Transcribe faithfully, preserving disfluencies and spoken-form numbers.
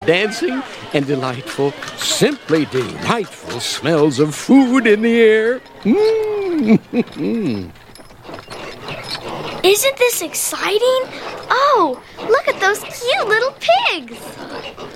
dancing, and delightful, simply delightful smells of food in the air. Mm. Isn't this exciting? Oh, look at those cute little pigs.